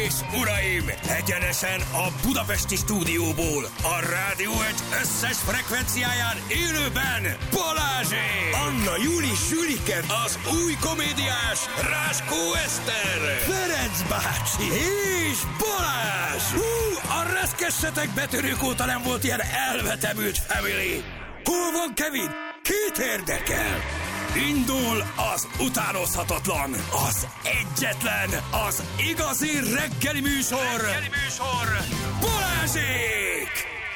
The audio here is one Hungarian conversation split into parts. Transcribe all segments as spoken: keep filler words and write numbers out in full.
és uraim, egyenesen a budapesti stúdióból, a Rádió egy összes frekvenciáján élőben Balázsék! Anna Júli Sülike, az új komédiás Ráskó Eszter, Ferenc bácsi és Balázs! Hú, a reszkessetek betörők óta nem volt ilyen elvetemült family! Hol van Kevin? Két érdekel! Indul az utánozhatatlan, az egyetlen, az igazi reggeli műsor, reggeli műsor, Balázsék!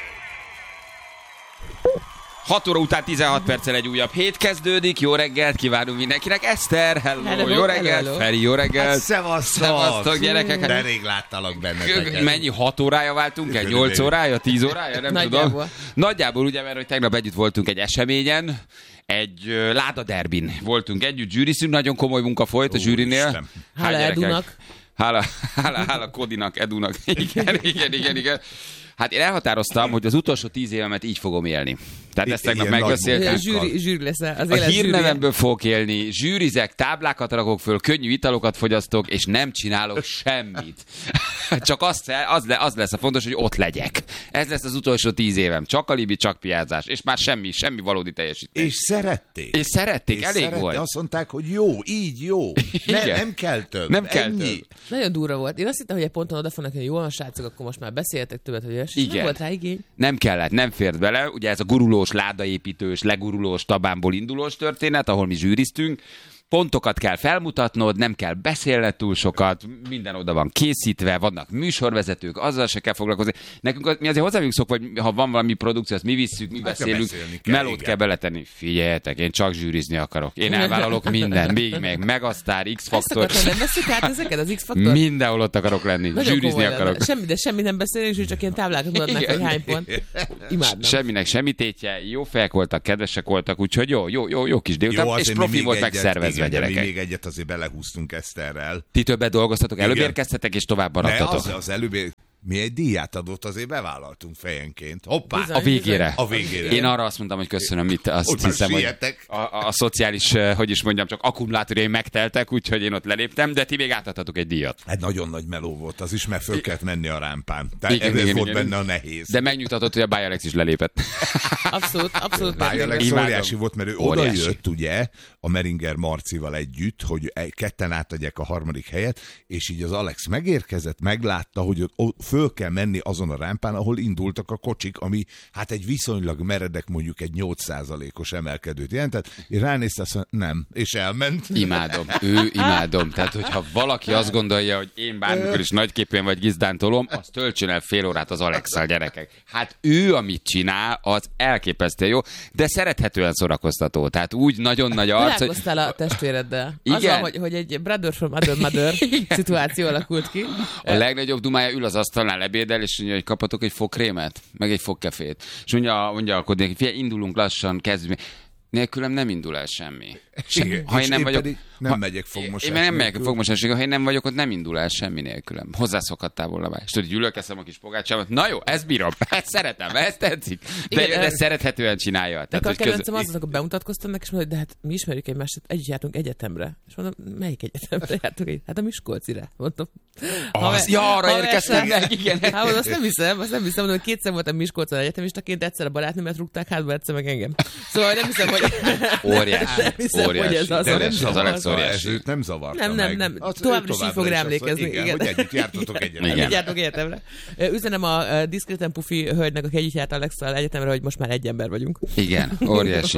hat óra után tizenhat perccel egy újabb hét kezdődik. Jó reggelt kívánunk mindenkinek. Eszter, hello, hello jó reggelt. Hello. Feri, jó reggelt. Hát, szevasztok. Szevasztok, gyerekek. De rég láttalak benneteket. Mennyi, hat órája váltunk el? nyolc órája? tíz órája? Nem Nagyjából. tudom. Nagyjából ugye, mert hogy tegnap együtt voltunk egy eseményen, egy uh, ládaderbin voltunk együtt, zsűrizünk, nagyon komoly munka folyt a zsűrinél. Hála Edunak. Hála, hála, hála Kodinak, Edunak. Igen, igen, igen, igen. Hát én elhatároztam, hogy az utolsó tíz évemet így fogom élni. Tehát ezt tegnap megbeszéltük. Zsűri, zsűri lesz az a élet hírnevemből fogok élni, zsűrizek, táblákat rakok föl, könnyű italokat fogyasztok, és nem csinálok semmit. Csak az, az, az lesz a fontos, hogy ott legyek. Ez lesz az utolsó tíz évem. Csak alibi, csak piázás. És már semmi, semmi valódi teljesítés. És szerették. És szerették, és elég szerették. volt. Azt mondták, hogy jó, így jó. Nem, nem kell több. Nem kell Ennyi. több. Nagyon durva volt. Én azt hittem, hogy egy ponton oda fognak, hogy jól van, srácok, akkor most már beszéltek többet, hogy és igen. Nem volt rá igény. Nem kellett, nem fért bele. Ugye ez a gurulós, ládaépítős, legurulós, tabánból indulós történet, ahol mi zsűriztünk. Pontokat kell felmutatnod, nem kell beszélned túl sokat, minden oda van készítve, vannak műsorvezetők, azzal se kell foglalkozni. Nekünk mi azért hozzá vagyunk szokva, hogy ha van valami produkció, azt mi visszük, mi hát beszélünk, kell, melót igen. kell beletenni. Figyeljetek, én csak zsűrizni akarok. Én elvállalok minden, még meg Megasztár, X-faktor. Ezt nem veszük át ezeket, az X-faktor? Mindenhol ott akarok lenni, nagyon zsűrizni akarok. Semmi, de semmi nem beszélünk, és csak ilyen táblákat mutatnak, hogy hány pont. Imádnám. Semminek semmi tétje, jó fejek voltak, kedvesek voltak, úgyhogy jó, jó, jó, jó kis délután, és profi volt megszervezve. Igen, mi még egyet azért belehúztunk Eszterrel. Ti többet dolgoztatok, előbb érkeztetek, és tovább maradtatok. Ne, az, az előbb ér... Mi egy díját adott, azért bevállaltunk fejenként. Hoppá! Bizony, a végére. A végére. Én arra azt mondtam, hogy köszönöm, mit azt ott hiszem, hogy a, a, a szociális, hogy is mondjam, csak akkumulátorjaim megteltek, úgyhogy én ott leléptem, de ti még átadhatok egy díjat. Hát nagyon nagy meló volt az is, mert föl kellett menni a rámpán. Tehát igen, ez igen, volt igen, benne a nehéz. De megnyugtatott, hogy a Báj Alex is lelépett. Abszolút, abszolút. Báj Alex óriási volt, mert ő oda jött, ugye, a Meringer Marcival együtt, hogy ketten átadják a harmadik helyet, és így az Alex megérkezett, meglátta, hogy föl kell menni azon a rámpán, ahol indultak a kocsik, ami hát egy viszonylag meredek, mondjuk egy nyolc százalékos emelkedőt jelentett, és ránézte, azt mondja, nem, és elment. Imádom, ő imádom. Tehát, hogyha valaki azt gondolja, hogy én bármikor is nagyképén vagy gizdán tolom, azt töltsön el fél órát az Alex-szal, gyerekek. Hát ő, amit csinál, az elképesztő jó, de szerethetően szórakoztató. Tehát úgy nagyon nagy arc, hogy... Találkoztál a testvéreddel. Igen. Azzal, hogy, hogy egy brother from other mother szituáció alakult ki. A legnagyobb dumája ül az asztalnál ebédel, és mondja, hogy kapatok egy fogkrémet, meg egy fogkefét. És mondja, mondja akkor, figyelj, indulunk lassan, kezdjük. Nélkülem nem indul el semmi. Igen, ha én nem én vagyok, nem ha, megyek fogmosásra. Én nem megyek fogmosásra, ha én nem vagyok, ott nem indul el semmi nélkülem. Hozzászokhattál volna már. És tudod, gyűlölkezem a kis pogácsámat. Na jó, ezt bírom, ezt szeretem, ezt tetszik. De, igen, de szerethetően csinálja. Tehát, a kedvencem köz... az, akkor bemutatkoztam neki, és mondom, hogy de hát mi ismerjük egymást, együtt jártunk egyetemre. És mondom, melyik egyetemre jártunk? Hát a Miskolcire. Mondtam. Az, ja, arra érkeztem meg, igen. Hát azt nem hiszem, azt nem hiszem, mondom, hogy kétszer voltam Miskolcon egyetemistaként, egyszer a barátnőmet rúgták hátba, egyszer meg engem. Szóval nem hiszem, hogy óriási, hiszem, óriási. Hogy ez az, de nem az Alex óriási. Ez őt nem zavarta Nem, nem, nem. Továbbra is így fog rám emlékezni. Igen, igen, hogy együtt jártatok egyetemre. Együtt jártok egyetemre. Üzenem a diszkréten pufi hölgynek, aki együtt járt Alex-szal egyetemre, hogy most már egy ember vagyunk. Igen, óriási.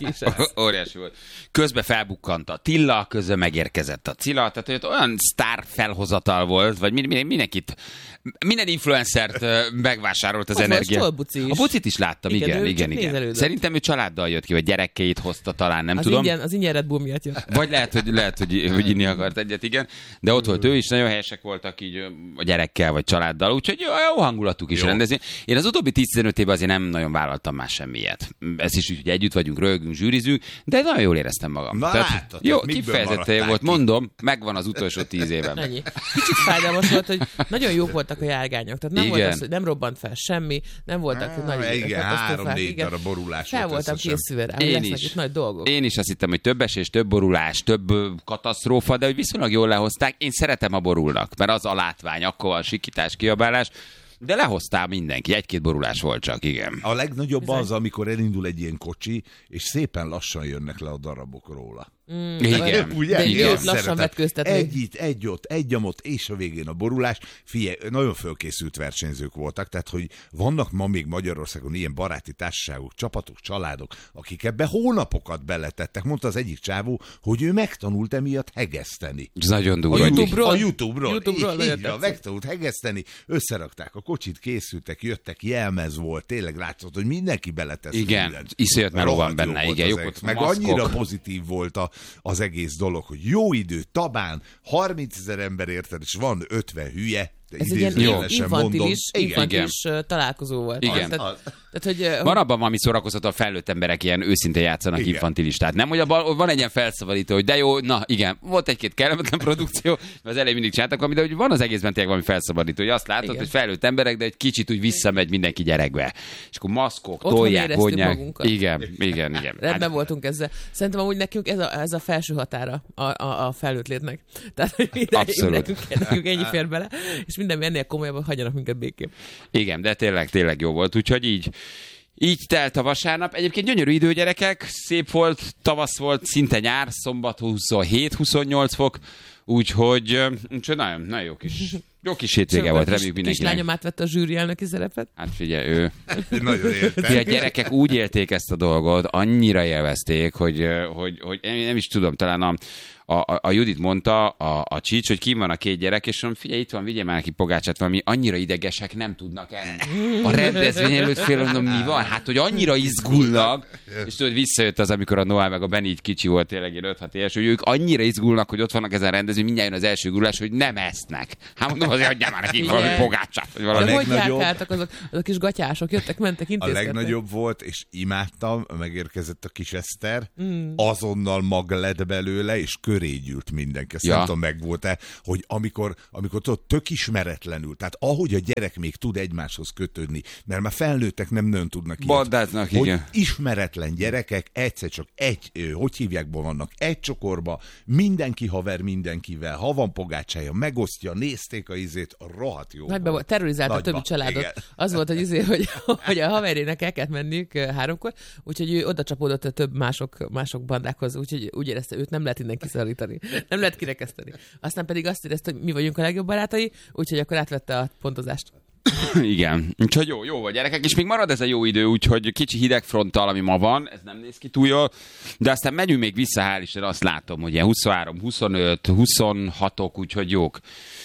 Óriási volt. Közben felbukkant a Tilla, közben megérkezett a Cilla, tehát hogy olyan sztár felhozatal volt, vagy mindenkit, minden influencert megvásárolt az energia. A Buci is. A Bucit is láttam, igen, igen, igen. igen. Szerintem ő családdal jött ki, vagy gyerekeit hozta talán, nem az tudom. Ingyen, az ingyen Red Bull miatt jött. Vagy lehet, hogy, lehet, hogy, hogy inni akart egyet, igen. De ott volt ő is, nagyon helyesek voltak így a gyerekkel, vagy családdal, úgyhogy jó, jó hangulatuk is rendezni. Én az utóbbi tíz-tizenöt évben azért nem nagyon vállaltam már semmiet. Ez is úgy, hogy együtt vagyunk, rögünk, zsűrizünk, de nagyon jól éreztem magam. Na, tehát, látod, jó, kifejezetten volt, mondom, megvan az utolsó tíz évem. Ennyi. Kicsit kicsit fájdalmas volt, hogy nagyon jók voltak a járgányok. Tehát nem igen. volt az, hogy nem robbant fel semmi, nem voltak ah, nagy igen, három-négy darab borulás fel voltam készülve rá, én is. Itt nagy dolgok. Én is azt hittem, hogy több esés, több borulás, több katasztrófa, de hogy viszonylag jól lehozták. Én szeretem a borulnak, mert az a látvány, akkor van sikítás, kiabálás. De lehoztál mindenki, egy-két borulás volt csak, igen. A legnagyobb Bizony. az, amikor elindul egy ilyen kocsi, és szépen lassan jönnek le a darabok róla. Mm, igen. Ugye? De Igen. ott lassan vetkőztetni. Egy itt, egy ott, egy amott, és a végén a borulás. Figyelj, nagyon fölkészült versenyzők voltak, tehát hogy vannak ma még Magyarországon ilyen baráti társaságok, csapatok, családok, akik ebbe hónapokat beletettek. Mondta az egyik csávó, hogy ő megtanult emiatt hegeszteni. Ez nagyon durva. A YouTube-ról? A YouTube-ról. YouTube-ról így, így, megtanult hegeszteni, összerakták a kocsit, készültek, jöttek, jelmez volt, tényleg látszott, hogy mindenki beletesz. Igen, mindent. iszonyat meló van benne, igen. Jó, meg annyira pozitív volt a az egész dolog, hogy jó idő, Tabán, harmincezer ember érted, és van ötven hülye. Ez egy ilyen infantilis, infantilis találkozó volt. Igen. Tehát, tehát, hogy, van abban valami szórakoztató, a felnőtt emberek ilyen őszinte játszanak igen. infantilistát. Nem, hogy abban van egy ilyen felszabadító, hogy de jó, na igen, volt egy-két kellemetlen produkció, mert az elején mindig csináltak valami, de hogy van az egészben tényleg valami felszabadító, hogy azt látod, igen. hogy felnőtt emberek, de egy kicsit úgy visszamegy mindenki gyerekbe. És akkor maszkok, otthon tolják, vonják. Magunkat. Igen, igen, igen. Rendben hát, voltunk ezzel. Szerintem amúgy nekünk ez a, ez a felső határa a, a, a felnőtt létnek. Tehát, hogy minden, nekünk, nekünk ennyi fér bele, és minden ennél komolyabban hagyjanak minket békén. Igen, de tényleg, tényleg jó volt, úgyhogy így Így telt a vasárnap. Egyébként gyönyörű idő, gyerekek, szép volt, tavasz volt, szinte nyár, szombat huszonhét-huszonnyolc fok, úgyhogy, úgyhogy nagyon, nagyon jó kis, jó kis hétvége volt, reméljük mindenkinek. Kislányom átvette a zsűri elnöki szerepet? Hát figyelj, ő. Nagyon éltem. A gyerekek úgy élték ezt a dolgot, annyira élvezték, hogy, hogy, hogy nem is tudom, talán a A, a, a Judit mondta, a, a Csics, hogy kim van a két gyerek, és mondom, figyelj, itt van, vigyél már neki pogácsát, valami annyira idegesek nem tudnak enni. A rendezvény előtt fél, mondom, mi van? Hát, hogy annyira izgulnak, és tudod, visszajött az, amikor a Noah meg a Benny így kicsi volt, tényleg ilyen öt-hat éves, hogy ők annyira izgulnak, hogy ott vannak ezen a rendezvény, mindjárt jön az első gulás, hogy nem esznek. Hát mondom, azért adjál már nekik valami pogácsát. Vagy valami. De hogy járkáltak azok, azok kis gatyások, jöttek, mentek, intézkedtek. A legnagyobb volt, és imádtam, megérkezett a kis Eszter, mm. azonnal mag lett belőle, és köré gyűlt mindenki. Ezt ja. nem tudom, megvolt-e, hogy amikor, amikor tudod, tök ismeretlenül, tehát ahogy a gyerek még tud egymáshoz kötődni, mert már felnőttek nem nagyon tudnak ilyet. Badáznak, hogy igen. ismeretlen gyerekek egyszer csak egy, hogy hívjákból vannak, egy csokorba, mindenki haver mindenkivel, ha van pogácsája, megosztja, nézték a izét, rohadt jó. Nagyba volt, terrorizálta a többi családot. Igen. Az volt, hogy, izé, hogy, hogy a haverének el kellett menniük háromkor, úgyhogy ő oda csapódott a több mások, mások bandákhoz, úgyhogy úgy érezte, őt nem lehet innen kiszorítani. Nem lehet kirekeszteni. Aztán pedig azt érezte, hogy mi vagyunk a legjobb barátai, úgyhogy akkor átvette a pontozást. Igen, úgyhogy jó, jó vagy gyerekek, és még marad ez a jó idő, úgyhogy kicsi hidegfronttal, ami ma van, ez nem néz ki túl jól, de aztán megyünk még vissza, hál' Isten, azt látom, hogy ilyen huszonhárom, huszonöt, huszonhatok, úgyhogy jók.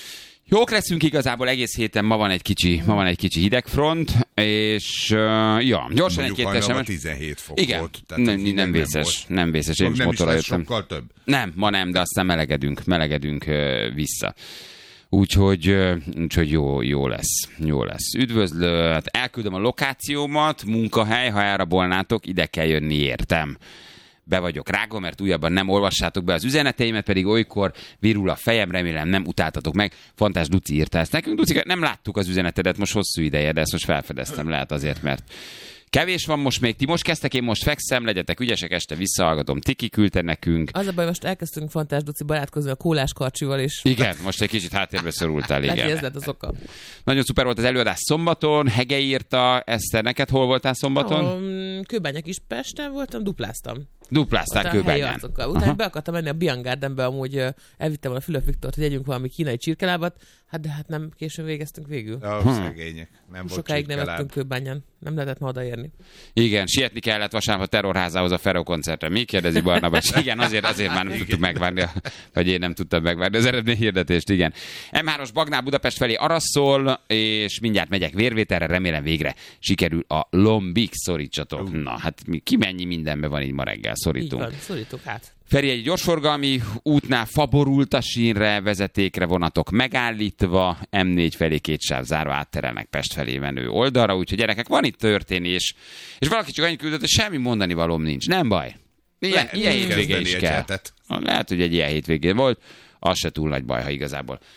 Jók leszünk igazából egész héten, ma van egy kicsi, ma van egy kicsi hidegfront, és uh, ja, gyorsan egy-két esemény. tizenhét fok igen, volt. Tehát nem, nem vészes, nem, nem vészes, én is motorra jöttem. Sokkal több. Nem, ma nem, de aztán melegedünk, melegedünk uh, vissza. Úgyhogy, uh, úgyhogy jó, jó lesz, jó lesz. Üdvözlő, hát elküldöm a lokációmat, munkahely, ha elrabolnátok, ide kell jönni, értem. Be vagyok rágva, mert újabban nem olvassátok be az üzeneteimet, pedig olykor virul a fejem, remélem nem utáltatok meg. Fantás Duci írta ezt nekünk. Duci, nem láttuk az üzenetedet most hosszú ideje, de ezt most felfedeztem, lehet azért, mert kevés van most még. Ti most kezdtek, én most fekszem, legyetek ügyesek, este visszahallgatom. Tiki küldte nekünk. Az a baj, most elkezdtünk Fantás Duci barátkozni a Kólás Karcsival is. Igen, most egy kicsit háttérbe szorultál, igen. Lehet, ez lett az oka. Nagyon szuper volt az előadás szombaton, Hege írta, Eszter, neked hol voltál szombaton? Um, Kőbányák is Pesten voltam, dupláztam. Dupláztál Kőbányán. Utána be akartam menni a Bian Gardenbe, amúgy elvittem a Fülöp Viktort, hogy együnk valami kínai csirkelábat, hát de hát nem későn végeztünk végül. Ja, hm. szegények. Nem volt sokáig nem vettünk Kőbányán, nem lehetett ma odaérni. Igen, sietni kellett vasárnap a Terrorházához a Ferro koncertre. Mi kérdezi Barnabás? Igen, azért, azért már nem tudtuk megvárni, vagy én nem tudtam megvárni az eredmény hirdetést, igen. em hármas Bagnál Budapest felé araszol, és mindjárt megyek vérvételre, remélem végre sikerül a lombig, szorítsatok. Uh. Na, hát ki mennyi mindenben van így ma reggel, szorítunk. Így van, szorítunk hát. Feri, egy gyorsforgalmi útnál faborult a sínre, vezetékre vonatok megállítva, em négy felé két sáv zárva átterelnek Pest felé menő oldalra, úgyhogy gyerekek, van itt történés, és valaki csak annyit küldött, hogy semmi mondani valóm nincs. Nem baj. Ilyen, Le, ilyen hétvége is kell. Hetet. Lehet, hogy egy ilyen hétvégé volt, az se túl nagy baj, ha igazából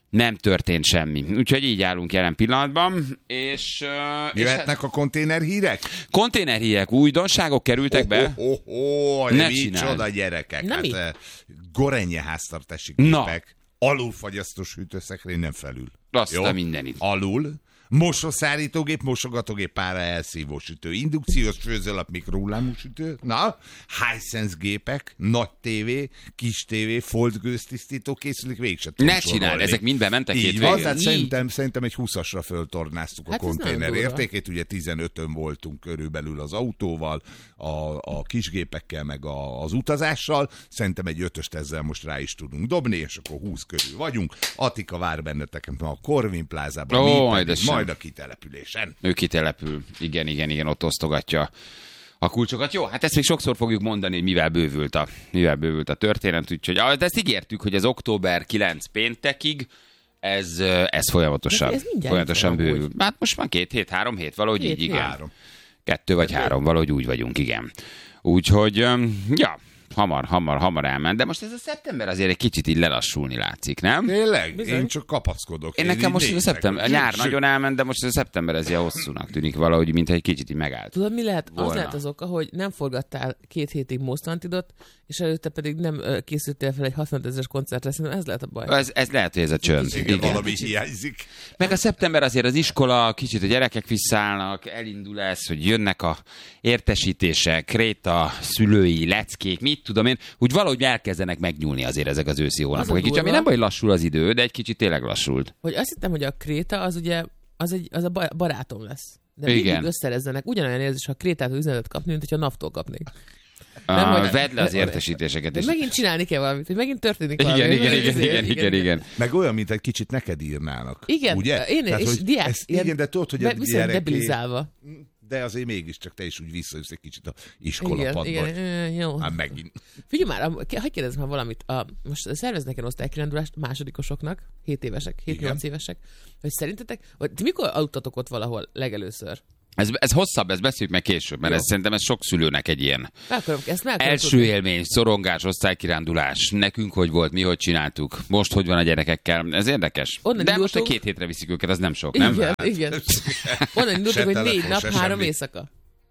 nem történt semmi. Úgyhogy így állunk jelen pillanatban, és... Uh, Jöhetnek és hát, a konténerhírek? Konténerhírek, újdonságok kerültek oh, be. Oh, oh, oh, ne csinálj. Gyerekek. Na, hát, Gorenje háztartási gépek, alulfagyasztós hűtőszekrény, nem felül. Azt a mindenit. Alul. Mosószárítógép, mosogatógép, pára elszívó sütő, indukciós főzőlap, mikrohullámú sütő, na, Hisense gépek, nagy tévé, kis tévé, foldgőztisztító készülék, végse tudom Ne csináld, ezek mind bementek két végén. Tehát szerintem, szerintem egy húszasra föltornáztuk hát a konténer értékét, ugye tizenötön voltunk körülbelül az autóval, a, a kisgépekkel, meg a, az utazással, szerintem egy ötöst ezzel most rá is tudunk dobni, és akkor húsz körül vagyunk. Attika vár benneteket a Corvin plázában, oh, majd a kitelepülésen. Ő kitelepül. Igen, igen, igen, ott osztogatja a kulcsokat. Jó, hát ezt még sokszor fogjuk mondani, hogy mivel bővült a, mivel bővült a történet, úgyhogy de ezt ígértük, hogy az október kilencedike péntekig ez, ez folyamatosan, ez folyamatosan bővül. Hát most már két hét, három hét, valahogy két, így, igen. Három. Kettő vagy hát három, valahogy úgy vagyunk, igen. Úgyhogy, ja, hamar, hamar, hamar elment. De most ez a szeptember azért egy kicsit így lelassulni látszik, nem? Tényleg? Bizony. Én csak kapaszkodok. Én, én nekem most a szeptember, a nyár nagyon elment, de most a szeptember ez ilyen hosszúnak tűnik valahogy, mintha egy kicsit így megállt. Tudod, mi lehet? Volna. Az lehet az oka, hogy nem forgattál két hétig Most Wantedot, és előtte pedig nem készültél fel egy hatvanötezeres koncertre, szerintem ez lehet a baj. Ez, ez lehet, hogy ez a csönd. Igen, igen. Valami hiányzik. Meg a szeptember azért az iskola, kicsit a gyerekek visszaállnak, elindul ez, hogy jönnek a értesítések, kréta, szülői, leckék, mit tudom én, úgy valahogy elkezdenek megnyúlni azért ezek az őszi hónapok. Egy kicsit, ami nem baj, lassul az idő, de egy kicsit tényleg lassult. Hogy azt hittem, hogy a kréta az ugye, az, egy, az a barátom lesz. De mindig igen. Összerezzenek. Ugyanolyan érzés, ha krétától üzenetet kapni, mint hogyha naftól kapnék. Nem, ah, vedd le az értesítéseket. És megint csinálni kell valamit, hogy megint történik valami. Igen, igen, igen, igen, igen, igen. Meg olyan, mint egy kicsit neked írnának. Igen, ugye? én Tehát, és diák. Ezt, igen, de tudod, hogy a gyereké... debilizálva. De azért mégiscsak te is úgy visszajössz egy kicsit a iskolapadba. Igen, igen, jó. Hát megint. Figyelj már, hagyj kérdezzem már valamit. A, most szerveznek egy osztálykirándulást másodikosoknak, hét évesek, hét-nyolc évesek, hogy szerintetek, vagy ti mikor aludtatok ott valahol legelőször? Ez, ez hosszabb, ezt beszéljük meg később, mert ez, szerintem ez sok szülőnek egy ilyen akarom, ezt első tudni. élmény, szorongás, osztálykirándulás. Nekünk hogy volt, mi hogy csináltuk, most hogy van a gyerekekkel, ez érdekes. Onnan de indultunk... most egy két hétre viszik őket, az nem sok, igen, nem? Hát. Igen, Onnan indultunk, hogy négy nap, három éjszaka.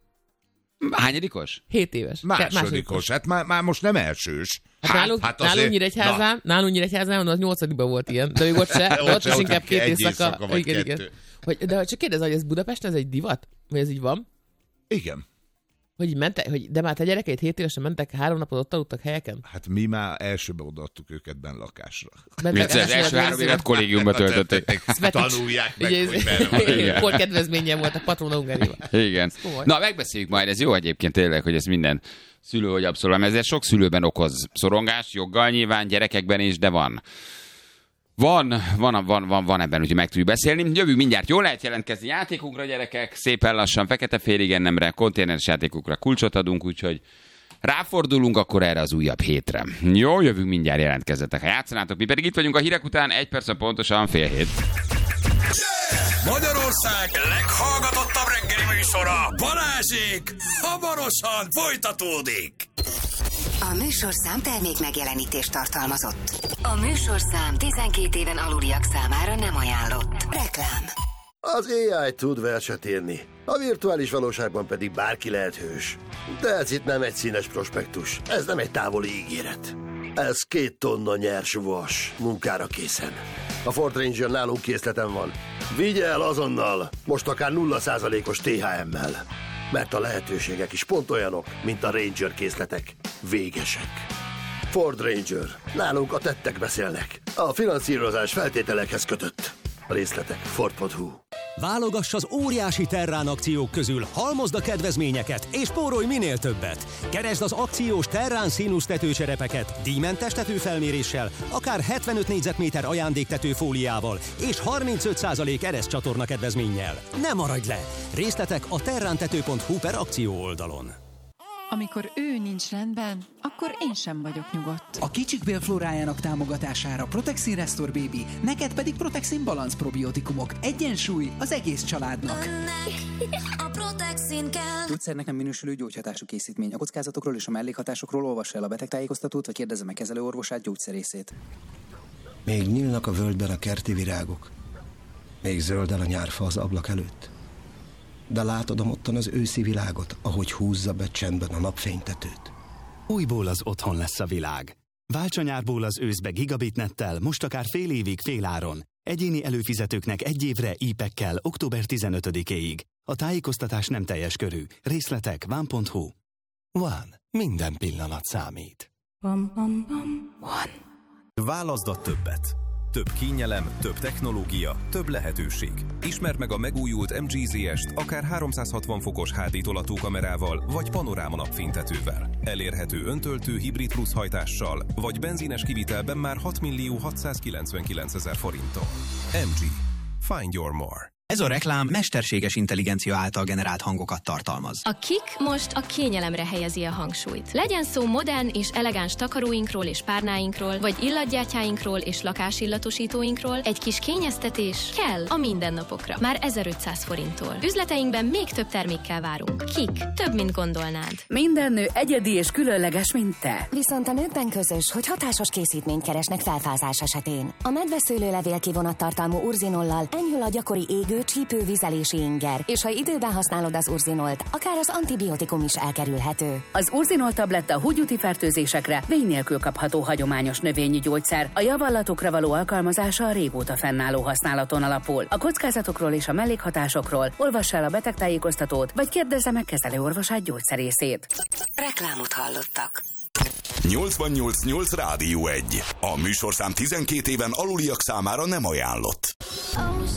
Hányadikos? Hét éves. Másodikos, hát már, már most nem elsős. Hát, hát nálunk, hát nálunk Nyíregyházán, nálunk Nyíregyházán, az nyolcadikban volt ilyen, de még ott se, ott, ott is inkább két éjszaka. Igen, igen. Hogy, de csak kérdez, hogy ez Budapesten, ez egy divat? Vagy ez így van? Igen. Hogy így mentek, hogy de már te gyerekeit hét évesen mentek, három napot ott aludtak helyeken? Hát mi már elsőbe odaadtuk őket benn lakásra. Mi az első három évet kollégiumba töltötték. Tanulják meg, hogy benn. Hol kedvezményen volt a patrona Ungariában. Igen. Na, megbeszéljük majd, ez jó egyébként tényleg, hogy ez minden szülő, hogy abszolút. Ezért sok szülőben okoz szorongást, joggal nyilván, gyerekekben is, de van. Van, van, van, van, van ebben, úgyhogy meg tudjuk beszélni. Jövünk mindjárt, jól lehet jelentkezni játékunkra, gyerekek, szépen lassan, fekete féligennemre, konténeres játékokra kulcsot adunk, úgyhogy ráfordulunk akkor erre az újabb hétre. Jó, jövünk mindjárt, jelentkezzetek, ha játszanátok, mi pedig itt vagyunk a hírek után, egy perc pontosan fél hét. Magyarország leghallgatottabb reggeli műsora, Balázsék, hamarosan folytatódik. A műsorszám termék megjelenítést tartalmazott. A műsorszám tizenkét éven aluliak számára nem ajánlott. Reklám. Az á i tud verset írni, a virtuális valóságban pedig bárki lehet hős. De ez itt nem egy színes prospektus, ez nem egy távoli ígéret. Ez két tonna nyers vas, munkára készen. A Ford Ranger nálunk készleten van. Vigye el azonnal, most akár nulla százalékos té há emmel. Mert a lehetőségek is pont olyanok, mint a Ranger készletek. Végesek. Ford Ranger. Nálunk a tettek beszélnek. A finanszírozás feltételekhez kötött. A részletek ford pont hu. Válogass az óriási Terrán akciók közül, halmozd a kedvezményeket, és spórolj minél többet. Keresd az akciós Terrán színusz tetőcserepeket, díjmentes tetőfelméréssel, akár hetvenöt négyzetméter ajándéktető fóliával, és harmincöt százalék ereszcsatorna kedvezménnyel. Ne maradj le! Részletek a terrántető pont hu per akció oldalon. Amikor ő nincs rendben, akkor én sem vagyok nyugodt. A kicsik bélflórájának támogatására Protexin Restore Baby, neked pedig Protexin Balance probiotikumok. Egyensúly az egész családnak. Önnek a Protexin kell. Gyógyszernek nem minősülő gyógyhatású készítmény. A kockázatokról és a mellékhatásokról olvassa el a betegtájékoztatót, vagy kérdezze meg kezelőorvosát, gyógyszerészét. Még nyílnak a völgyben a kerti virágok. Még zöldel a nyárfa az ablak előtt. De látod amottan az őszi világot, ahogy húzza be csendben a napfénytetőt. Újból az otthon lesz a világ. Válts a nyárból az őszbe gigabitnettel, most akár fél évig féláron. Egyéni előfizetőknek egy évre í-pekkel október tizenötödikéig. A tájékoztatás nem teljes körű. Részletek van pont hu. One. Minden pillanat számít. Bum, bum, bum. One. Válaszd a többet. Több kényelem, több technológia, több lehetőség. Ismerd meg a megújult em gé zé est akár háromszázhatvan fokos há dé tolatókamerával, vagy panoráma napfénytetővel. Elérhető öntöltő hibrid plusz hajtással, vagy benzines kivitelben már hat millió hatszázkilencvenkilencezer forinttal. em gé. Find your more. Ez a reklám mesterséges intelligencia által generált hangokat tartalmaz. A Kik most a kényelemre helyezi a hangsúlyt. Legyen szó modern és elegáns takaróinkról és párnáinkról, vagy illatgyátyáinkról és lakásillatosítóinkról, egy kis kényeztetés kell a mindennapokra. Már ezerötszáz forinttól. Üzleteinkben még több termékkel várunk. Kik. Több, mint gondolnád. Minden nő egyedi és különleges, mint te. Viszont a nőkben közös, hogy hatásos készítményt keresnek felfázás esetén. A medveszőlőlevél kivonattartalmú urzinollal enyhül a gyakori égő, csípő, vizelési inger, és ha időben használod az urzinolt, akár az antibiotikum is elkerülhető. Az urzinol tabletta húgyúti fertőzésekre vény nélkül kapható hagyományos növényi gyógyszer. A javallatokra való alkalmazása a régóta fennálló használaton alapul. A kockázatokról és a mellékhatásokról olvass el a betegtájékoztatót, vagy kérdezze meg kezelőorvosát, gyógyszerészét. Reklámot hallottak. nyolcvannyolc nyolc Rádió egy. A műsorszám tizenkét éven aluliak számára nem ajánlott.